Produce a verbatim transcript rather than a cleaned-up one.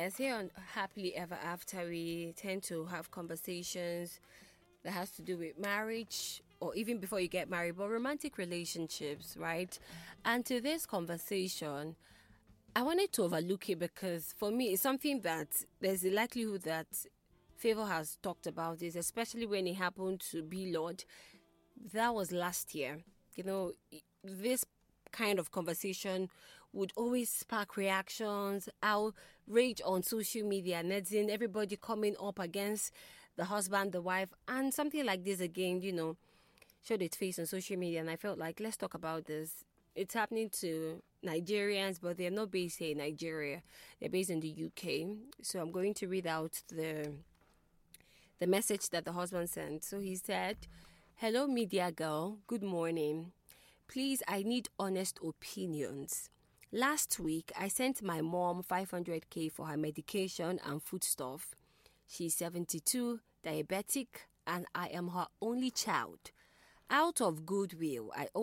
Yes, here on Happily Ever After, we tend to have conversations that has to do with marriage or even before you get married, but romantic relationships, right? And to this conversation, I wanted to overlook it because for me, it's something that there's a likelihood that Favor has talked about this, especially when it happened to B Lord. That was last year. You know, this kind of conversation would always spark reactions, outrage on social media, netting, everybody coming up against the husband, the wife, and something like this again, you know, showed its face on social media. And I felt like, let's talk about this. It's happening to Nigerians, but they're not based here in Nigeria. They're based in the U K. So I'm going to read out the the message that the husband sent. So he said, "Hello, media girl. Good morning. Please, I need honest opinions. Last week, I sent my mom five hundred k for her medication and foodstuff. She's seventy-two, diabetic, and I am her only child. Out of goodwill, I